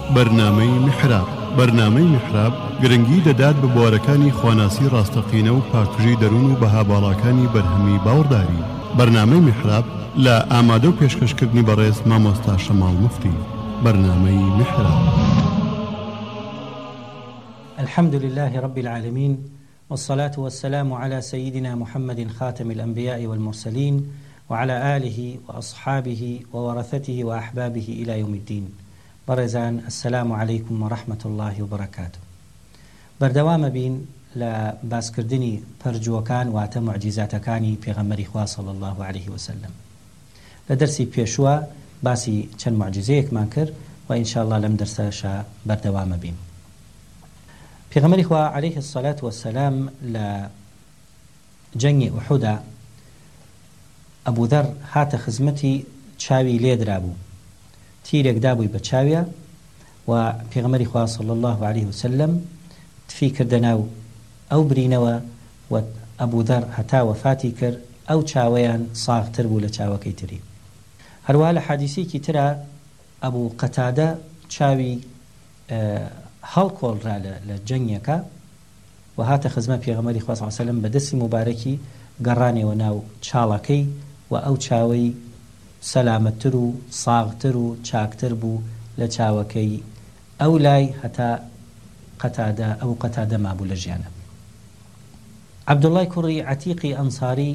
بەرنامەی میحراب. بەرنامەی میحراب گرنگی دەدات بە بوارەکانی خواناسی ڕاستەقینە و پاکوژی دەروون و بەهاباڵاکانی بەرهەمی باوەڕداری. بەرنامەی میحراب لە ئامادە و پێشکەشکردنی بەڕێز مامۆستا شەماڵ موفتی. بەرنامەی میحراب. الحمد لله رب العالمين والصلاة والسلام على سيدنا محمد خاتم الأنبياء والمرسلين وعلى آله وأصحابه وورثته وأحبابه إلى يوم الدين. برزان السلام عليكم ورحمة الله وبركاته. بردوام بين لباسكردني پرجوكان واتە معجزاتەکانی پێغەمبەری خوا صلى الله عليه وسلم. لدرسي پێشوە باسی چەند معجزەیەکمان کرد و إن شاء الله لم درساشا بردوام بين. پێغەمبەری خوا عليه الصلاة والسلام لجنگ أحد أبو ذر هات خزمتي چاوی لێدرابوو، تیرێک دابووی بە چاویە و پێغەمبەری خوا صلى الله عليه وسلم تفی کردە ناو ئەو برینەوە و ئەبوو ذەر هەتا وەفاتی کرد، ئەو چاوەیان ساغتر بوو لە چاوەکەی تری. هەروە لە حەدیثێکی ترە ئەبوو قەتادە چاوی هەڵکۆڵرا لە جەنگێکە و هاتە خزمەت پێغەمبەری خوا صلی الله علیه و سلم بە دەستی مبارەکی گەڕانەوە ناو چاڵەکەی و ئەو چاوەی سەلامەتتر و ساغتر و چاکتر بوو لە چاوەکەی ئەو لای هەتا ئەو قەتادە مابوو لە ژیانە. عەبدوڵای کوڕی عەتیقی ئەنساری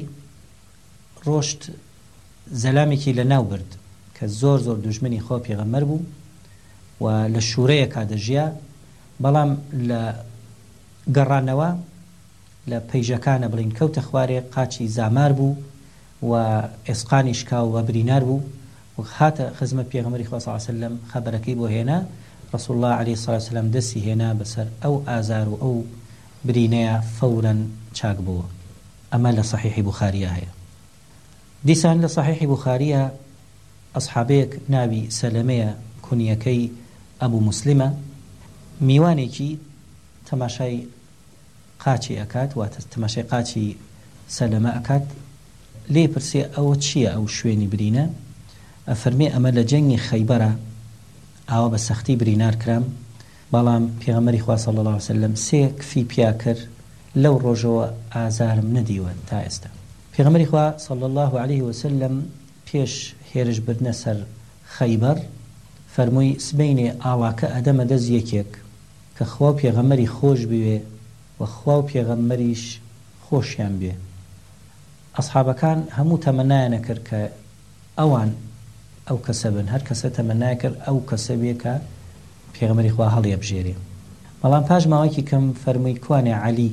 ڕۆشت زەلامێکی لە ناو برد کە زۆر دوژمنی خۆ پێغەمبەر بوو و لە شوورەیەکا دەژیا، بەڵام لە گەڕانەوە لە پەیژەکانە بڵین کەوتە خوارێ قاچی زامار بوو و ئێسقانی شکاو و برینار بوو و هاتە خزمەت پێغەمبەری خوا صلی الله علیه وسلم خەبەرەکەی بۆ هێنا. رسول الله عليه الصلاة والسلام دەستی هێنا بەسەر ئەو ئازار و ئەو برینەیە فەورەن چاک بووە. ئەمە لە صحیحی بوخاریە هەیە. دیسان لە صحیحی بوخاریە ئەصحابەیەک ناوی سەلەمەیە کونیەکەی ئەبوو موسلمە، میوانێکی تەماشای قاچی ئەکات واتە تەماشای قاچی سەلەمە ئەکات، لێ پرسێ ئەوە چییە ئەو شوێنی برینە؟ ئەفەرمێ ئەمە لە جەنگی خەیبەرە، ئاوا بە سەختی برینار کرام، بەڵام پێغەمبەری خوا صلی الله علیه وسلم سێ کفی پیا کرد لەو ڕۆژەوە ئازارم نەدیوە تا ئێستا. پێغەمبەری خوا صلی الله عليه وسلم پێش هێرش بردنە سەر خەیبەر فەرمووی سبەینێ ئاڵاکە ئەدەمە دەست یەکێک کە خوا و پێغەمبەری خۆش بوێ و خوا و پێغەمبەریش خۆشیان بێ. ئەصحابەکان هەموو تەمەنایانە کرد کە ئەوان ئەو کەسە بن، هەر کەسە تەمەنای کرد ئەو کەسە بێ کە پێغەمبەری خوا هەڵیە بژێرێ. بەڵام پاش ماوەیەکی کەم فەرمووی کوانێ عەلی،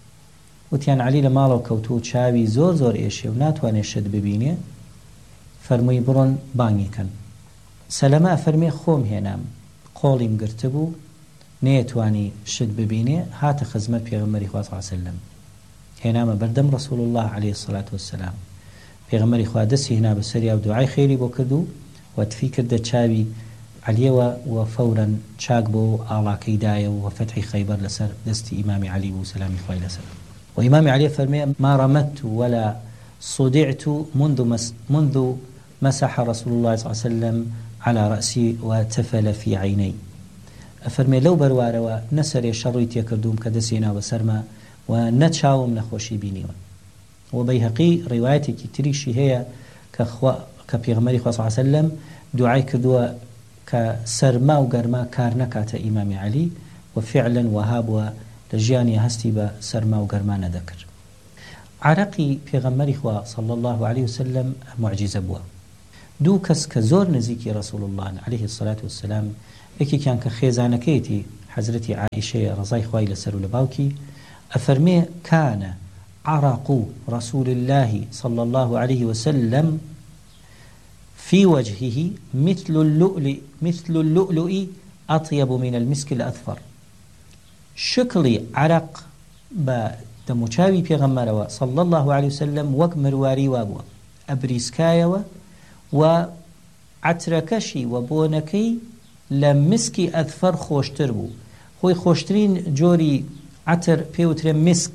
وتیان عەلی لە ماڵەوە کەوتووە و چاوی زۆر ئێشێ و ناتوانێت شت ببینێ، فەرمووی بڕۆن بانگی کەن. سەلەمە فەرمێ خۆم هێنام، قۆڵیم گرتبوو نەیەتوانی شت ببینێ، هاتە خزمەت پێغەمبەری خوا صلی الله علیه وسلم، هێنامە بەردەم رسول الله عليه الصلاة والسلام. پێغەمبەری خوا دەستی هێنا بەسەریا و دوعای خێری بۆ کردو و تفی کردە چاوی عەلیەوە و فەورەن چاک بۆ ئاڵاکەی دایە و فەتحی خەیبەر لەسەر دەستی ئیمامی عەلی بوو سەلامی خوای لەسەر. و ئیمامی عەلی فەرمێ ما رمت ولا صدعت منذ مسح رسول الله صلى الله عليه وسلم على رأسي وتفل في عيني. أفرمي لو برواروا نسري شروي تيكردوم كدسينا وسرما ونتشاوم نخوشي بينيوا. وبيهقي روايتي تريشي هي كبيغمري صلى الله عليه وسلم دعاي كدوا كسرما وقرما كارنكات إمام علي وفعلا وهابوا لجياني هستي بسرما وقرما نذكر. عرقي بيغمري صلى الله عليه وسلم معجزة بوا. دو کەس کە زۆر نزیکی رسول الله عليه الصلاة والسلام، یەکێکیان کە خێزانەکەیەتی حەزرەتی عائشەیە ڕەزای خوای لەسەر و لە باوکی، ئەفەرمێ كان عرق رسول الله صلى الله عليه وسلم في وجهه مثل اللؤلؤ أطيب من المسك الأذفر. شكلي عرق بدموچاوی پێغەمبەرەوە صلى الله عليه وسلم وەک مرواری وابووە، ئەبریسکایەوە و عترەکەشی و بۆنەکەی لە مسکی ئەذفەر خۆشتر بوو. خۆی خۆشترین جۆری عتر پێوترێ مسک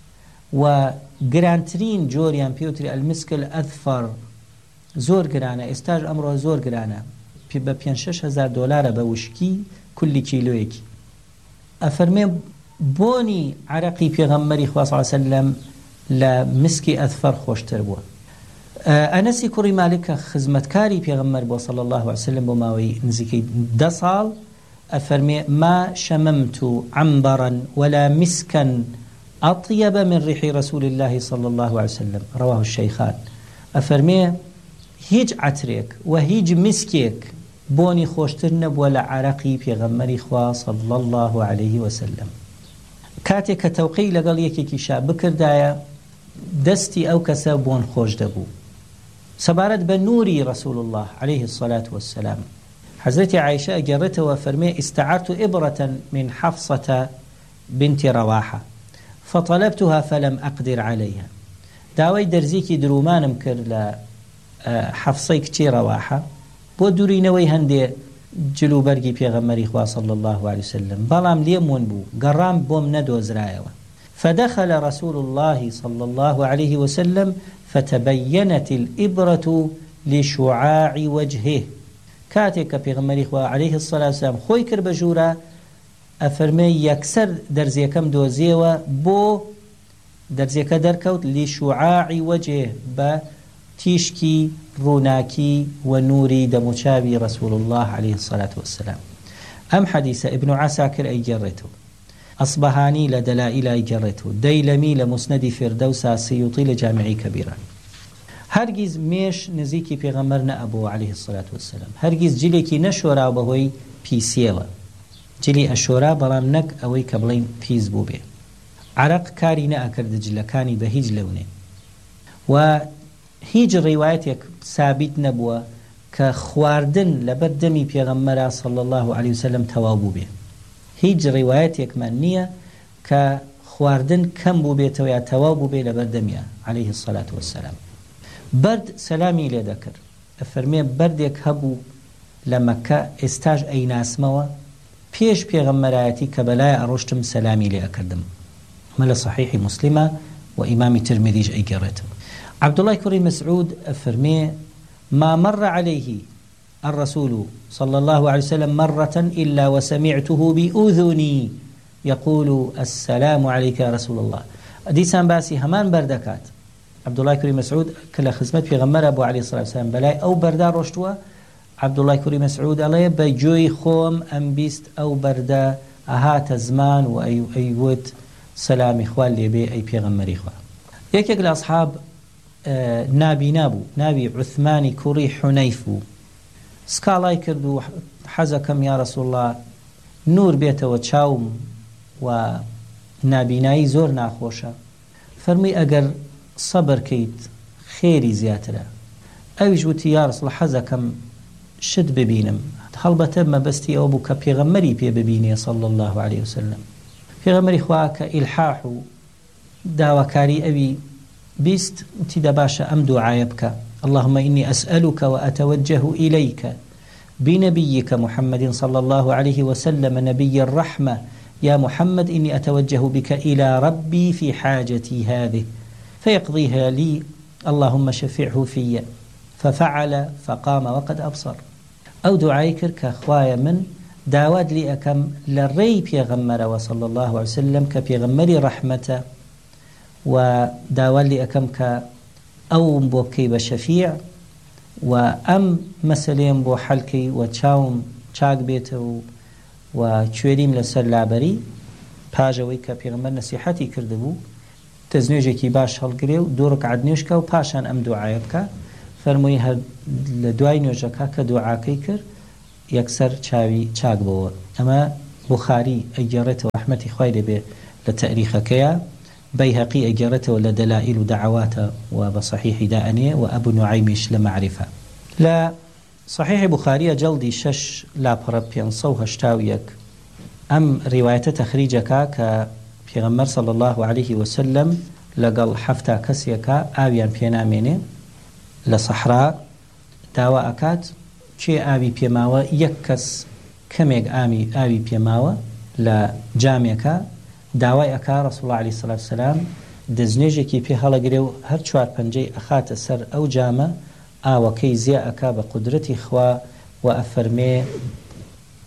و گرانترین جۆریان پێوتری ئەلمسک الئەذفەر، زۆر گرانە، ئێستاش ئەمڕۆ زۆر گرانە، بە $5,000 بە وشکی کولی کیلۆیەکی. ئەفەرمێ بۆنی عەرەقی پێغەمبەری خوا صلی الله علیه وسلم لە مسکی ئەذفەر خۆشتر بووە. ئەنەسی کوڕی مالک کە خزمەتکاری پێغەمبەر بۆ صلی الله علیه وسلم بۆ ماوەی نزیکەی 10 ساڵ ئەفەرمێ ما شممت عنبرا ولا مسكا أطيب من ريح رسول الله صلى الله عليه وسلم رواه الشيخان. أفرمي هيج عتريك وهيج مسكيك بوني خوشترنا ولا عرقي في غمري خوا صلى الله عليه وسلم. كاتك توقي لقل يكي شاب كردايا دستي أو كسا بون خوش دبو سبارت بنوري رسول الله عليه الصلاة والسلام. حضرت عائشة جرته وفرمي استعرت إبرة من حفصة بنت رواحة فطلبتها فلم أقدر عليها. داوي درزيكي درومانم كر لحفصي كتي رواحة بو دورينوي هندي جلو برقي بيغمري خوا صلى الله عليه وسلم بلام ليمون بو قرام بوم ندوز رايوة. فدخل رسول الله صلى الله عليه وسلم فتبينت الإبرة لشعاع وجهه. كاتك بيغمري خوا عليه الصلاة والسلام خوي كر بجورا أفرمي يكسر درزي كم دوزيوة بو درزي كدركوت لشعاع وجهه بتيشكي روناكي ونوري دمشابي رسول الله عليه الصلاة والسلام. أم حديث ابن عساكر أي جرته أصبهاني لدلائل أي جرته ديلمي لمسند فردوسا سيوطي لجامعي كبيرا. هرگیز مێش نزیکی پێغەمبەر نەبوو عليه الصلاة والسلام. هەرگیز جلێکی نەشۆرا بەهۆی پیسیەوە. جلی ئەشۆرا بەڵام نەک ئەوەی کە بڵین پیس بوو بێ. عەرەق کاری نەئەکرد جلەکانی بە هیچ لەونێ. و هیچ ڕیوایەتێک ثابت نەبووە کە خواردن لەبەر دەمی پێغەمبەرە صلی الله عليه وسلم تەواو بوو بێ. هیچ ڕیوایەتێکمان نییە کە خواردن کەم بوو بێتەوە یا تەواو بوو بێ لەبەر دەمیە عليه الصلاة والسلام. برد سلامی لێ دەکرد. ئەفەرمێ بەردێک هەبوو لە مەکە ئێستاش ئەیناسمەوە پێش پێغەمبەرایەتی کە بەلای ئەڕۆشتم سلامی لێ ئەکردم. مە لە صحیحی موسلیمە و ئیمامی ترمذیش ئەیگەڕێتەوە. عەبدوڵای کوڕی مەسعود ئەفەرمێ ما مر عليه الرسول صلى الله عليه وسلم مرة إلا وسمعته بأذني يقول السلام عليك يا رسول الله. دیسان باسی هەمان بەردەکات. عەبدوڵای کوڕی مەسعود کە لە خزمەت پێغەمبەرە بۆ عەلەیهی سڵاو وسەلام بەلای ئەو بەردا ڕۆشتووە. عەبدوڵای کوڕی مەسعود ئەڵێ بە گوێی خۆم ئەم بیست ئەو بەردە ئەهاتە زمان و ئەیوت سەلامی خوا لێبێ ئەی پێغەمبەری خوا. یەکێک لە ئەسحاب نابینا بوو، ناوی عوثمانی کوڕی حونەیف بوو. سکاڵای کرد و حەزەکەم یا رەسوڵ الله نور بێتەوە چاوم و نابینایی زۆر ناخۆشە. فەرمووی ئەگەر سەبر کەیت خێری زیاترە. ئەویش وتی یا رەسوڵ الله حەزەکەم شت ببینم. هەڵبەتە مەبەستی ئەوە بوو کە پێغەمبەری پێ ببینێ صلی الله عليه وسلم. پێغەمبەری خوا کە ئیلحاح و داواکاری ئەوی بیست وتی دە باشە ئەم دوعایە بکە. اللهم إني أسألك وأتوجه إليك بنبيك محمد صلى الله عليه وسلم نبي الرحمة يا محمد إني أتوجه بك إلى ربي في حاجتي هذه فيقضيها لي اللهم شفعه في. ففعل فقام وقد أبصر. أو دعاي كرك خوايا من داود لي أكم للري بيغمر وصلى الله عليه وسلم كبيغمري رحمة وداود لي أكم أو بوكي بشفيع وأم مسلين بو حلكي وچاوم چاك بيته وچويريم لسر لابري پاجوي كبيغمر نصيحتي كردبو تزنيجي باش هەڵگرێ و دوو ڕکعەت نوێژکە و پاشان ئەم دوعایە بکە. فەرمووی هەر لە دوای نوێژەکە کە دوعاکەی کرد یەکسەر چاوی چاک بووە. ئەمە بوخاری ئەیگەڕێتەوە ڕەحمەتی خوای لێبێ لە تەریخەکەیە. بەیهەقی ئەیگەڕێتەوە لە دەلائیل و دەعەواتە و بە صحیحی دائەنێ و ئەبو نوعەیمیش لە مەعریفە. لە صحیحی بوخاریە جەڵدی 6 لاپەڕە 581 ئەم ڕیوایەتە تەخریجەکە کە پێغەمبەر صلی الله عليه وسلم لەگەڵ 7 کەسێکە ئاویان پێنامێنێ لە سەحرا داوا ئەکات چێ ئاوی پێماوە. یەک کەس کەمێک ئاوی پێماوە لە جامێکە داوای ئەکا رەسوڵ الله عليه الصلاة والسلام دەستنوێژێکی پێ هەڵەگرێ و هەر 4 پەنجەی ئەخاتە سەر ئەو جامە ئاوەکەی زیە ئەکا بە قودرەتی خوا و ئەفەرمێ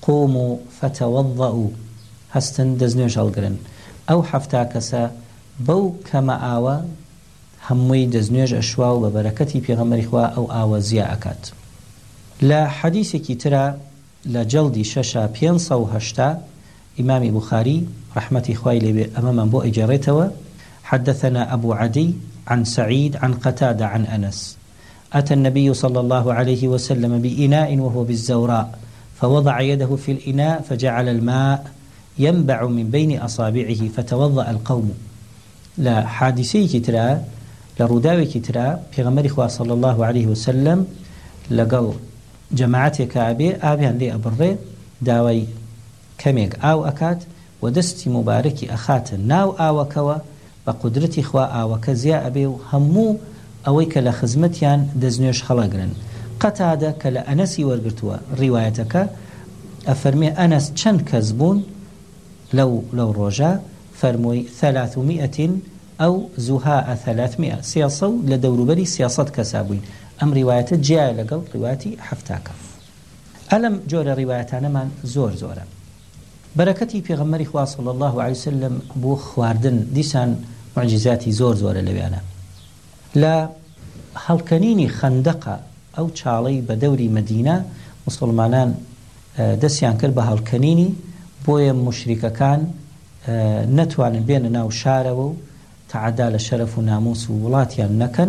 قوموا فتوضؤوا هستن دزنيوش هلقرن أو حفتا كسا بو كما آوا هموي دزنيوش أشواو ببركتي بيغمر إخوة أو آوا زياءكات لا حديثي ترى لجلدي ششا بينصا وهشتا إمام بخاري رحمة إخوائي لي أمام بو إجارته حدثنا أبو عدي عن سعيد عن قتادة عن أنس أتى النبي صلى الله عليه وسلم بإناء وهو بالزوراء فوضع يده في الإناء فجعل الماء ينبع من بين أصابعه فتوضأ القوم لا حادثي كترى لروداوي كترى بيغمر إخوة صلى الله عليه وسلم لقل جماعتك أبي لي أبري داوي كميك آو أكاد ودستي مباركي أخات ناو آوكوا بقدرتي إخوة آوكا زياء أبي همو أويك لخزمتيان دزنيوش خلقرن قتادة كلا أنسي ورقرتوا روايتك أفرمي أنس چند كذبون لو رجاء فرموي 300 أو زهاء 300 سياسة لدور بري سياسة كسابين أم رواية جاء لقل روايتي حفتاك ألم جور روايتنا من زور بركتي پیغمبر إخوة صلى الله عليه وسلم بو خواردن ديسان معجزاتي زور لبيانا لا هلكنيني خندقة أو چاڵەی بە دەوری مەدینە مسلمانان دەستیان کرد بە هەڵکەنینی بۆیە مشریکەکان نەتوانن بێنە ناو شارەوە و تەعەدا لە شەرەف و ناموس و وڵاتیان نەکەن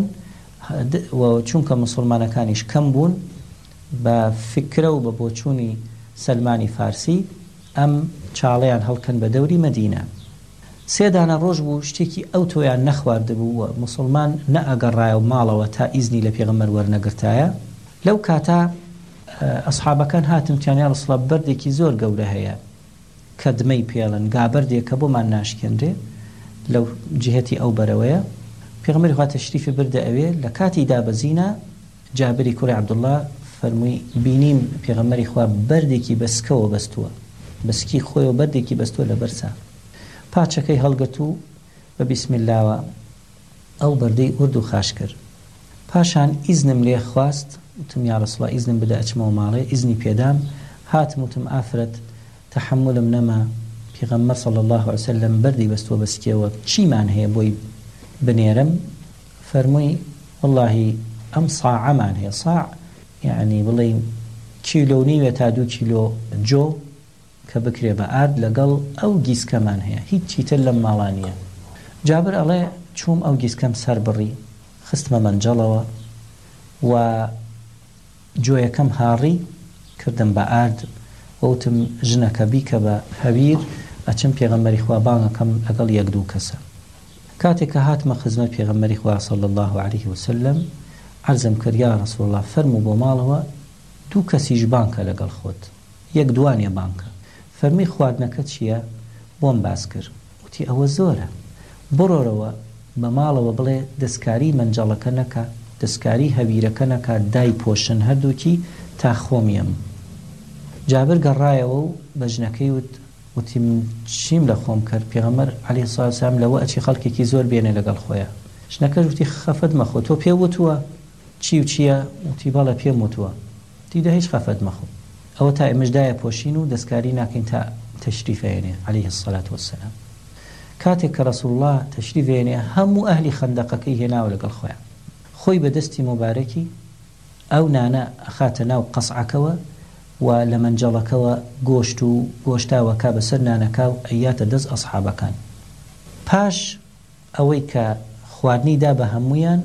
و چونکە مسلمانەکانیش کەم بوون بە فکرە و بە بۆچوونی سەلمانی فارسی ئەم چاڵەیان هەڵکەن بە دەوری مەدینە سێدانە ڕۆژ بوو شتێکی ئەو تۆیان نەخواردبوو و مسلمان نەئەگەڕایە و ماڵەوە تا ئیزنی لە پێغەمبەر وەرنەگرتایە لەو کاتە ئەسحابەکان هاتمتیانیا ڕسڵە بەردێکی زۆر گەورە هەیە کە دمەی پێڵن گابەردێک کە بۆمان ناشکێنرێ لەو جهەتی ئەو بەرەوەیە پێغەمبەری خوا تەشریفی بردە ئەوێ لە کاتی دابەزینە جابری کوڕی عەبدوڵڵا فەرمووی بینیم پێغەمبەری خوا بەردێکی بەسکەوە بەستووە بەسکی خۆی و بەردێکی بەستووە لە بەرسا پاچەکەی هەڵگرت و بە بیسم اللهوە ئەو بەردەی ئورد و خاش کرد پاشان ئیزنم لێ خواست وتم یا ڕەسوڵڵا ئیزنم بدە ئەچمەوە ماڵێ ئیزنی پێدام هاتم وتم ئافرەت تەحملم نەما پێغەمبەر صلی الله علیه وسلم بەردی بەستووە بەسکیەوە چیمان هەیە بۆی بنێرم فەرمووی واللهی ئەم ساعەمان هەیە ساع یعنی بڵێ کیلۆ و نیوە تا 2 کیلۆ جۆ کە بکرێ بە ئارد لەگەڵ ئەو گیسکەمان هەیە هیچی تر لەم ماڵانیە جابر ئەڵێ چووم ئەو گیسکەم سەر بڕی خستمە مەنجەڵەوە و جۆیەکەم هاڕی کردم بە ئارد وتم ژنەکە بیکە بە هەویر ئەچم پێغەمبەری خوا بانگەکەم لەگەڵ 1-2 کەسە کاتێک کە هاتمە خزمەت پێغەمبەری خوا صلی الله عليه وسلم عەرزم کرد یا ڕەسوڵ الله فەرموو بۆ ماڵەوە 2 کەسیش بانکە لەگەڵ خۆت 1 دوانیە بانکە فەرمی خواردنەکە چییە بۆم باس کرد وتی ئەوە زۆرە بڕۆرەوە بە ماڵەوە بڵێ دەستکاری مەنجەڵەکە نەکە دەستکاری هەویرەکە نەکە دای پۆشن هەردووکی تا خۆمیم جابر گەڕایەوە و بە ژنەکەی وتی من چیم لە خۆم کرد پێغەمبەر عەلەیهی سڵاتو وسەلام لەوە ئەچی خەڵکێکی زۆر بێنێ لەگەڵ خۆیە ژنەکەش وتی خەفەت مەخۆ تۆ پێ وتووە چی و چییە وتی بەڵێ پێم وتووە دیدە هیچ خەفەت مەخۆ ئەوە تا ئێمەشدایە پۆشین و دەستکاری ناکەین تا تەشریفێنێ عەلەیهی الصەلاة والسەلام کاتێک کە ڕەسوڵ الله تەشریفێنێ هەموو ئەهلی خەندەقەکەی هێناوە لەگەڵ خۆیان خۆی بە دەستی مبارەکی ئەو نانە ئەخاتە ناو قەسعەکەوە و لە مەنجەڵەکەوە گۆشت و گۆشتاوەکە بەسەر نانەکە و ئەیاتە دەست ئەسحابەکان پاش ئەوەی کە خواردنی دا بە هەموویان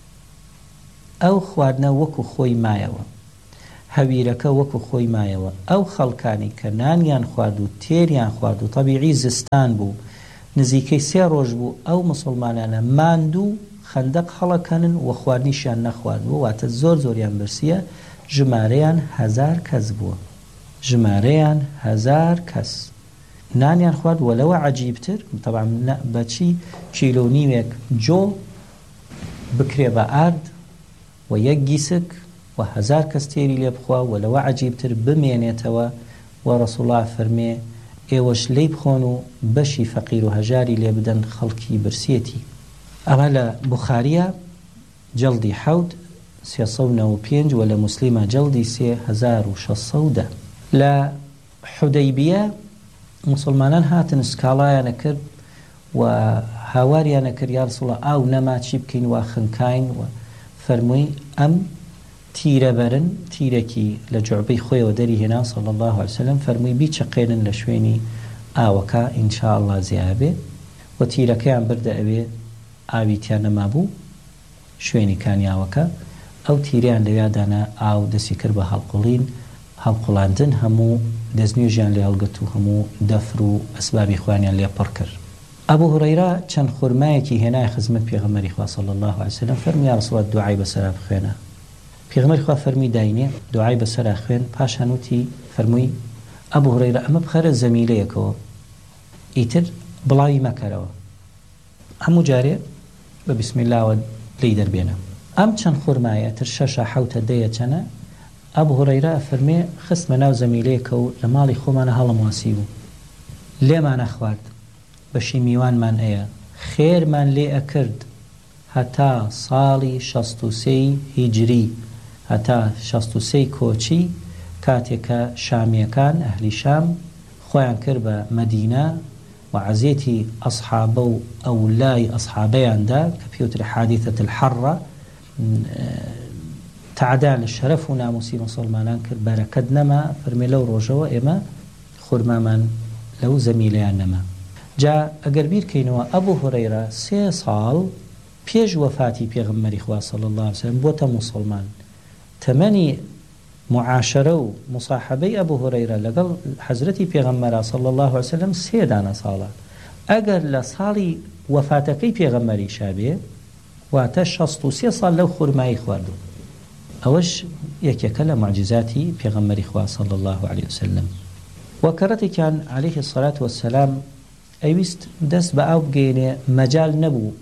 ئەو خواردنە وەکو خۆی مایەوە هەویرەکە وەکو خۆی مایەوە ئەو خەڵکانی کە نانیان خوارد و تێریان خوارد و تەبیعی زستان بوو نزیکەی 3 ڕۆژ بوو ئەو مسلمانانە ماندوو خەندەق هەڵەکەنن و خواردنیشیان نەخوارد بوو واتە زۆریان برسیە ژمارەیان 1000 کەس بووە ژمارەیان 1000 کەس نانیان خوارد وەلەوە عەجیبتر طبعا بەچی کیلۆ نیوێک جۆ بکرێ بە ئارد و 1 گیسک و 1000 کەس تێری لێ بخوا و لەوە عەجیبتر بمێنێتەوە و ڕەسوڵ الله فەرمێ ئێوەش لێی بخۆن و بەشی فەقیر و هەژاری لێ بدەن خەڵکی برسێتی ئەمە لە بوخاریە جەڵدی 395 و لە موسلیمە جەڵدی 3610 لە حودەیبیە مسلمانان هاتن سکاڵایانە کرد و هاواریانە کرد یا ڕسوڵە ئاو نەما چی بکەین وا خنکاین و فەرمووی ئەم تیرە بەرن تیرێکی لە جوعبەی خۆیەوە دەری هێنا صلی الله علیه وسلم فەرمووی بیچەقێنن لە شوێنی ئاوەکە ئینشاء الله زیابێ و تیرەکەیان بردە ئەوێ ئاویتیان نەما بوو شوێنی کانیاوەکە ئەو تیریان لەوێدانا ئاو دەستی کرد بە هەڵقوڵین هەڵقوڵاندن هەموو دەستنوێژیان لێ هەڵگرت و هەموو دەفر و ئەسبابی خۆیانیان لێ پڕ کرد. ئەبوو هورەیرە چەند خورمایەکی هێنای خزمەت پێغەمبەری خوا صلی الله علیه وسلم فەرمووی یا ڕەسوڵ الله دوعای بەسەرا بخوێنە. پێغەمبەری خوا فەرمووی داینێ دوعای بەسەرا خوێن پاشان وتی فەرمووی ئەبوو هورەیرە ئەمە بخەرە زەمیلەیەکەوە ئیتر بڵاوی مەکەرەوە هەموو جارێ بە بسم اللهەوە لی دەربێنە. ئەم چەند خورمایە تر شەشە حەوتە دەیە چەنە ئەبوو هورەیرە فەرمێ خستمە ناو زەمیلەیەکە و لە ماڵی خۆمانە هەڵەمواسی بوو لێمانە خوارد بەشی میوانمان ئەیە خێرمان لێ ئەکرد هەتا ساڵی 63 هیجری هەتا 63 کۆچی کاتێکە شامیەکان ئەهلی شام خۆیان کرد بە مەدینە و عەزیەتی ئەصحابە و ئەولای ئەصحابەیاندا کە پێوترە حادیثەت الحەڕە تعدان لە شەرەف و ناموسی مسلمانان کرد بەرەکەت نەما فەرمێ لەو ڕۆژەوە ئێمە خورمامان لەو زەمیلەیان نەما. جا ئەگەر بیرکەینەوە ئەبوو هورەیرە 3 ساڵ پێش وەفاتی پێغەمبەری خوا صلی الله علیه وسلم بۆتە مسلمان. تەمەنی معاشرە و مصاحبەی ئەبوو هورەیرە لەگەڵ حەزرەتی پێغەمبەرا صلی الله علیه وسلم 3 دانە ساڵە. ئەگەر لە ساڵی وەفاتەکەی پێغەمبەری شابێ واتە 63 ساڵ لەو خورمایی خواردو. ئەوەش یەکێکە لە معجزاتی پێغەمبەری خوا صلی الله علیه وسلم. وەکەڕەتێکیان عەلەیه الصلاة والسلام ئەویست دەست بە ئاو بگەینێ مەجال نەبوو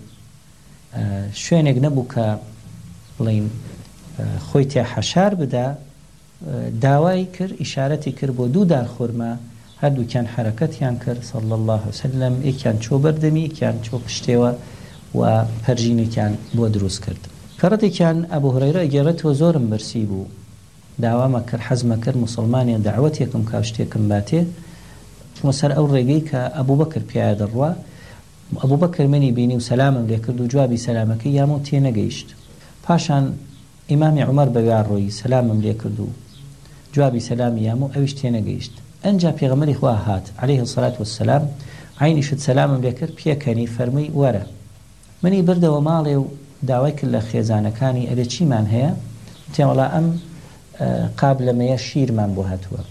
شوێنێک نەبوو کە بڵین خۆی تێ حەشار بدا داوای کرد ئیشارەتی کرد بۆ 2 دار خورما هەردووکیان حرەکەتیان کرد صلی الله علیه وسلم یەکیان چۆ بەردەمی یەکیان چۆ پشتێوە و پەرژینێکیان بۆ دروست کرد. کەڕەتێکیان ئەبوو هورەیرە گێڕێتەوە زۆرم بەرسی بوو داوامە کرد حەزمە کرد مسلمانیان دەعوەتێکم کا شتێکم باتێ چوومە سەر ئەو ڕێگەی کە ئەبوو بەکر پیاە دەڕوا ئەبوو بەکر منی بینی و سەلامم لێ کرد و جوابی سەلامەکەی یامۆ تێ نەگەیشت. پاشان ئیمامی عومەر بەویان ڕۆیی سەلامم لێ کرد و جوابی سەلامی یامۆ ئەویش تێ نەگەیشت. ئەنجا پێغەمبەری خوا هات عەلەیه الصلاة والسلام عینیشت سەلامم لێ کرد پێکەنی فەرمووی وەرە منی بردەوە ماڵێ و داوای کرد لە خێزانەکانی ئەرێ چیمان هەیە تێوەڵا ئەم قابلەمەیە شیرمان بۆ هاتووە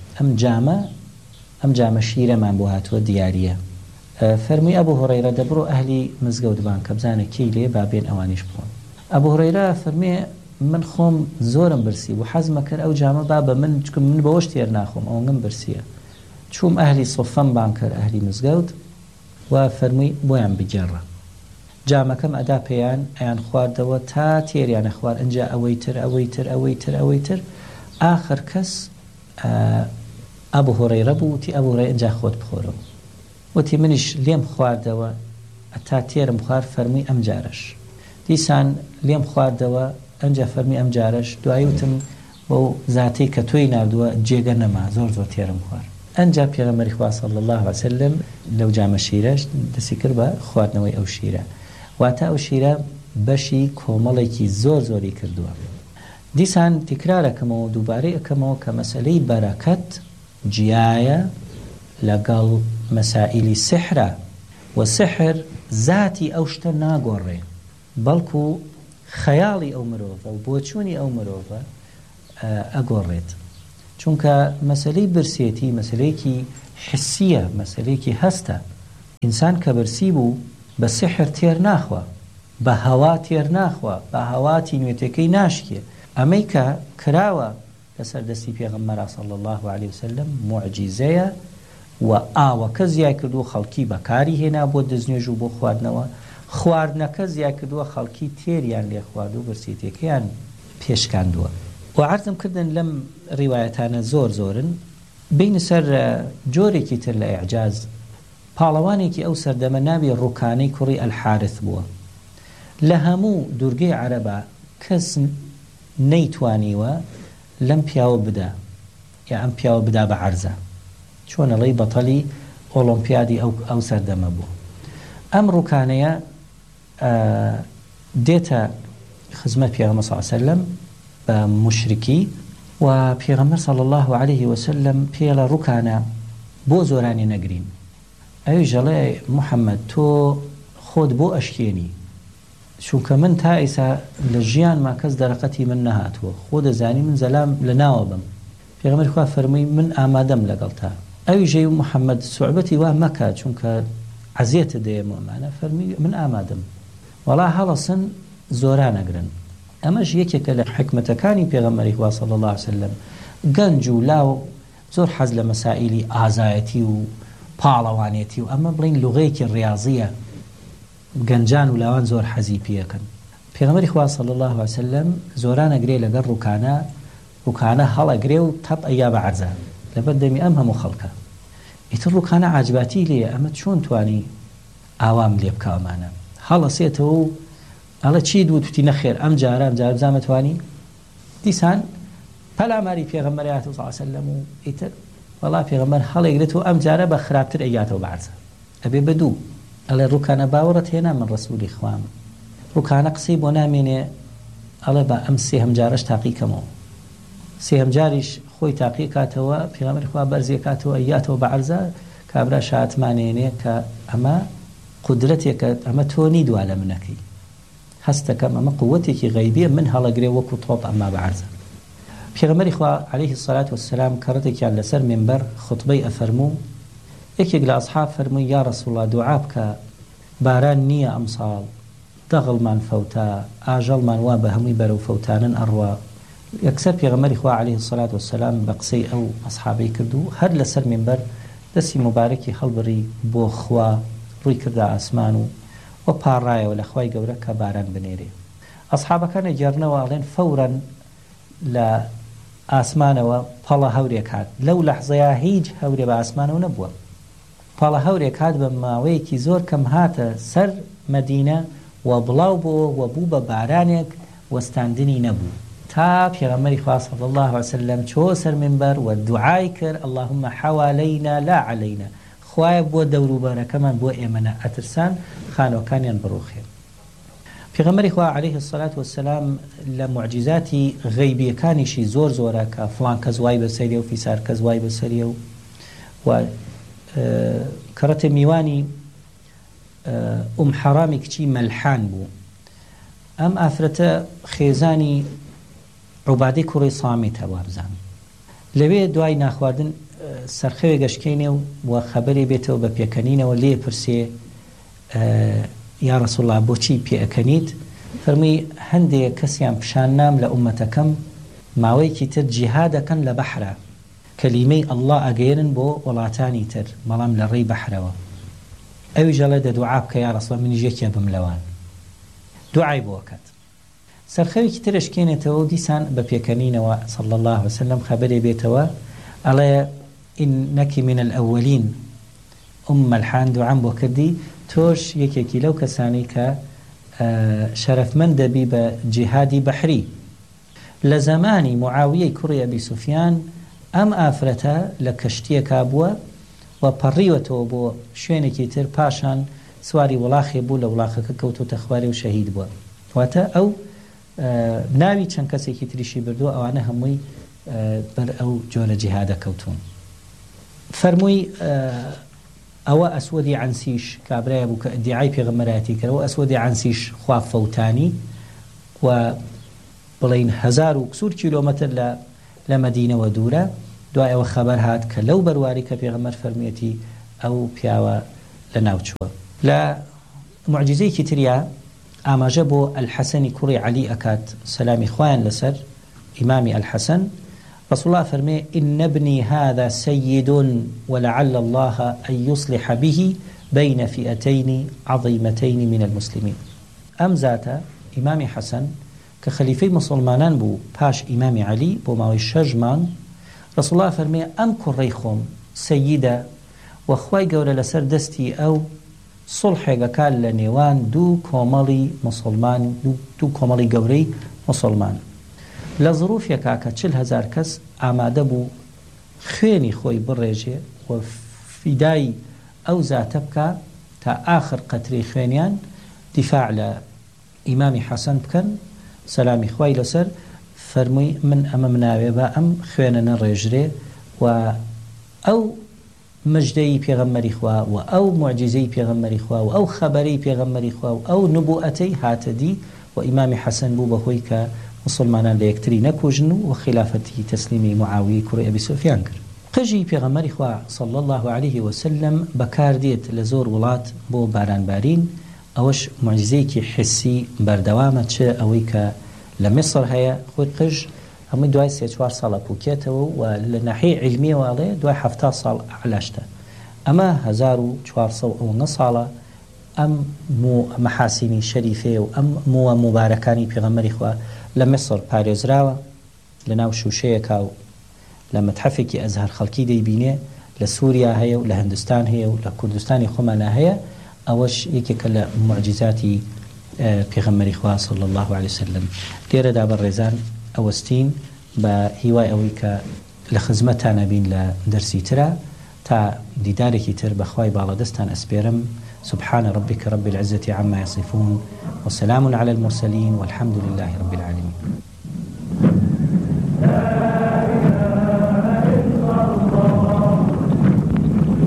ئەم جامە شیرەمان بۆ هاتووە دیاریە. فەرمووی ئەبوو هورەیرە دەبڕۆ ئەهلی مزگەوتبان کە بزانە کەی لێ بابێن ئەوانیش بخۆن. ئەبوو هورەیرە فەرمێ من خۆم زۆرم برسی و حەزمە کرد ئەو جامە با بە من چکم من بەوەش تێر ناخۆم ئەوەنگم برسیە. چووم ئەهلی سۆفەم بان کرد ئەهلی مزگەوت و فەرمووی بۆیان بگێڕە. جامەکەم ئەدا پێیان ئەیان خواردەوە تا تێریانە خوار ئەنجا ئەوەی تر آخر کەس ئەبوو هورەیرە بوو وتی ئەبوو هورەیرە ئەنجا خۆت بخۆرەوە وتی منیش لێم خواردەوە تا تێرم خوارد فەرمووی ئەم جارش دیسان لێم خواردەوە ئەنجا فەرمی ئەم جارش دوایی وتم بۆ زاتەی کە تۆی نردووە جێگە نەما زۆر تێرم خوارد. ئەنجا پێغەمبەری خوا صلی الله علیه وسلم لەو جامە شیرەش دەستی کرد بە خواردنەوەی ئەو شیرە واتە ئەو شیرە بەشی کۆمەڵێکی زۆری کردووە. دیسان تکرارەکەمەوە دووبارەی ئەکەمەوە کە مەسەلەی بەرەکەت جیایە لەگەڵ مەسائیلی سحرە و سحر ذاتی ئەو شتە ناگۆڕێ بەڵکو خەیاڵی ئەو مرۆڤە و بۆچوونی ئەو مرۆڤە ئەگۆڕێت. چونکە مەسەلەی برسێتی مەسەلەیەکی حسیە مەسەلەیەکی هەستە. ئینسان کە برسی بوو بە سحر تێر ناخوا بە هەوا تێر ناخوا بە هەواتی نوێتەکەی ناشکێ. ئەمەی کە کراوە لەسەر دەستی پێغەمبەر صلی الله علیه وسلم معجیزەیە و ئاوەکە زیای کردووە خەڵکی بەکاری هێنا بۆ دەستنوێژ و بۆ خواردنەوە خواردنەکە زیای کردووە خەڵکی تێریان لێ خوارد و برسێتەکەیان پێشکاندووە. و عەرزم کردن لەم ڕیوایەتانە زۆرن بین سەر جۆرێکی تر لە ئیعجاز پاڵەوانێکی ئەو سەردەمە ناوی ڕوکانەی کوڕی ئەلحارث بووە. لە هەموو دوورگەی عەرەبا کەس نەیتوانیوە لەم پیاوە بدا یا ئەم پیاوە بدا بە عەرزە چۆنەڵی بەتەڵی ئۆلۆمپیادی ئەو سەردەمە بوو. ئەم ڕووکانەیە دێتە خزمەت پێغەمبەر صلی الله علیه وسلم بە مشرکی و پێغەمبەر صلی الله علیه وسلم پێڵە ڕووکانە بۆ زۆرانی نەگرین. ئەویش دەڵێ محەممەد تۆ خۆت بۆ ئەشکێنی، چونکە من تا ئێستا لە ژیانما کەس دەرەقەتی من نەهاتووە، خۆ دەزانی من زەلام لە ناوە بم. پێغەمبەری خوا فەرمووی من ئامادەم لەگەڵ تا. ئەویش محەممەد سوعبەتی وا مەکە چونکە عەزیەتە دەیەمەمانە، فەرمی من ئامادەم. وەڵا هەڵەسن زۆران نەگرن. ئەمەش یەکێکە لە حکمەتەکانی پێغەمبەری خوا صلی الله علیه وسلم. گەنج و لاو زۆر حەز لە مەسائیلی ئازایەتی و پاڵەوانێتی و ئەمە بڵین لوغەیەکی ڕاضیە، گەنجان و لاوان زۆر حەزی پێەکەن. پێغەمبەری خوا صلی الله علیه وسلم زۆران ئەگرێ لەگەڵ ڕووکانە هەڵەگرێ و تەپ ئەیا بە عەرزە لەبەر دەمی ئەم هەموو خەڵکە. ئیتر ڕووکانە عاجباتی لێیە، ئەمە چۆن توانی ئاوام لێ بکەوەمانە هەڵەسێتەوە و ئەڵە چی دوو توتی نەخێر ئەم جارە بزانمەتوانی دیسان پەلاماری پێغەمبەر صلی الله علیه وسلم و ئیتر وەڵا پێغەمبەر هەڵێگرێتەوە ئەم جارە بە خراپتر ئەیاتەوە بە عەرزە ئەبێ بەدوو ئەڵێ ڕووکانە باوەڕەت هێنا من ڕەسوولی خوام. ڕووکانە قسەی بۆ نامێنێ ئەڵێ بە ئەم سێهەم جارەش تاقیکەمەوە، سێهەم جاریش خۆی تاقی کاتەوە، پێغەمبەری خوا بەرزێ کاتەوە ئەیاتەوە بە عەرزە، کابرا شاتمانێنێ کە ئەمە قودرەتێکە، ئەمە تۆنی دوا لە منەکەی، هەستەکەم ئەمە قووەتێکی غەیبیە، من هەڵەگرێ وەکو تۆپ ئەمما بە عەرزە. پێغەمبەری خوا عەلەیهی الصەلاة والسەلام کەڕەتێکیان لەسەر مینبەر خوتبەی ئەفەرموو، یەکێک لە ئەسحاب فەرمووی یا ڕەسوڵ الله دوعا بکە باران نییە ئەم ساڵ، دەغڵمان فەوتە، ئاژەڵمان وا بە هەمووی بەرەو فەوتانن ئەڕوا. یەکسەر پێغەمبەری خوا عەلەیهی الصەلاة والسەلام بە قسەی ئەو ئەسحابەی کردو، هەر لەسەر مینبەر دەستی مبارەکی هەڵبڕی بۆ خوا، ڕووی کردە ئاسمان و پاڕایەوە لە خوای گەورە کە باران بنێرێ. ئەسحابەکان ئەگەڕنەوە ئەڵێن فەورەن لە ئاسمانەوە پەڵە هەورێک هات. لەو لەحزەیە هیچ هەورێ بە ئاسمانەوە نەبووە، پەڵە هەورێک هات بە ماوەیەکی زۆر کەم هاتە سەر مەدینە و بڵاو بووە و بوو بە بارانێک وەستاندنی نەبوو، تا پێغەمبەری خوا صلی الله علیه وسلم چۆ سەر مینبەر و دوعای کرد اللهم حوالينا لا علينا، خوایە بۆ دەوروبەرەکەمان بۆ ئێمە ئەترسان خانەوەکانیان بڕوخێن. پێغەمبەری خوا عەلەیهی الصەلاة والسەلام لە موعجیزاتی غەیبیەکانیشی زۆر زۆرە کە فڵان کەس وای بەسەریە و فیسار کەس وای بەسەریە و کەڕەتە میوانی حەرامی کچی مەلحان بوو. ئەم ئافرەتە خێزانی عوبادەی کوڕی سامیتە وابزان. لەوێ دوای ناخواردن سەرخەوێ گەشتکەینێ و خەبەرێ بێتەوە بە پێکەنینەوە، لێ پرسێ یا ڕەسوڵ الله بۆچی پێئەکەنیت؟ فەرمووی هەندێک کەسیان پیشاننام لە ئومەتەکەم ماوەیەکی تر جیهادەکەن لە بەحرە، کەلیمەی ئەڵڵا ئەگەێنن بۆ وڵاتانی تر بەڵام لە ڕێی بەحرەوە. ئەویش دەڵێ دەدوعا بکە یا ڕەسوڵ الله منیش یەکێ بم لەوان، دوعای بۆ وەکات. سەرخەوێکی ترشکێنێتەوە و دیسان بە پێکەنینەوە صلی الله علیه وسلم خەبەرێ بێتەوە ئەڵێ ئینەکی من الأولین مەلحان دوعام بۆ کردی، تۆش یەکێکی لەو کەسانی کە شەرەفمەند دەبی بە جیهادی بەحری. لە زەمانی معاویەی کوڕی ئەبی سوفیان ئەم ئافرەتە لە کەشتیەکا بووە و پەڕیوەتەوە بۆ شوێنێکی تر، پاشان سواری وڵاخێ بوو، لە وڵاخەکە کەوتۆتە خوارێ و شەهید بووە. واتە ئەو ناوی چەند کەسێکی تریشی بردووە، ئەوانە هەمووی بەر ئەو جۆرە جیهادە کەوتون. فەرمووی ئەوە ئەسوەدی عنسیش کابرایە بوو کە ئیدعای پێغەمبەرەتی کردەوە، ئەسوەدی عنسیش خوا فەوتانی و بڵین 1000 و کسور کیلۆمەتر لە مەدینەوە دوورە. دوای ئەوە خەبەر هات کە لەو بەرواری کە پێغەمبەر فەرموویەتی ئەو پیاوە لە ناوچووە. لە معجزەیەکی تریا ئاماژە بۆ ئەلحەسەنی کوڕی عەلی ئەکات سەلامی خوایان لەسەر، ئیمامی ئەلحەسەن. رسول الله فرمي إن ابني هذا سيد ولعل الله أن يصلح به بين فئتين عظيمتين من المسلمين. أم ذات إمام حسن كخليفي مسلمانان بو باش إمام علي بو ماوي شجمان، رسول الله فرمي أم كريخم سيدة وخواي قولة لسر دستي أو صلح قال لنيوان دو كومالي مسلمان دو كومالي قوري مسلمان. لە ظروفێکا کە 40,000 کەس ئامادە بوو خوێنی خۆی بڕێژێ و فیدای ئەو زاتە بکە تا ئاخر قەتری خوێنیان دیفاع لە ئیمامی حەسەن بکەن سەلامی خوای لەسەر فەرمووی من ئەمە مناوێ بە ئەم خوێنە نەڕێژرێ و ئەو مەجدەی پێغەمبەری خوا و ئەو معجزەی پێغەمبەری خوا و ئەو خەبەرەی پێغەمبەری خوا و ئەو نبوءەتەی هاتەدی و ئیمامی حەسەن بوو بەهۆی کە مسلمانان لە یەکتری نەکوژن و خلافەتی تەسلیمی معاویە کوڕی ئەبی سوفیان کرد. قژی پێغەمبەری خوا صلی الله عليه وسلم بەکاردێت لە زۆر وڵات بۆ بارانبارین ئەوەش معجزەیەکی حسی بەردەوامە چ ئەوەی کە لە مصر هەیە خۆی قژ هەمووی دوای 3-4 ساڵە پوکێتەوە و لە ناحیەی علمیەوەڵێ دوای 70 ساڵ علاشتە ئەمە 1400 ساڵە ئەم مەحاسینی شەریفێ و ئەم مبارەکانی پێغەمبەری خوا لە مصر پارێزراوە لە ناو شوشەیەکا و لە مەتحەفێکی ئەزهەر خەڵکی دەیبینێ لە سووریا هەیە و لە هەندستان هەیە و لە کوردستانی خۆمانە هەیە ئەوەش یەکێکە لە معجزاتی پێغەمبەری خوا صلی الله عليه وسلم. لێرەدا بەڕێزان ئەوەستین بە هیوای ئەوەی کە لە خزمەتانە بین لە دەرسی ترە تا دیدارێکی تر بەخوای باڵەدەستان ئەسپێرم. سبحان ربك رب العزة عما يصفون وسلام على المرسلين والحمد لله رب العالمين.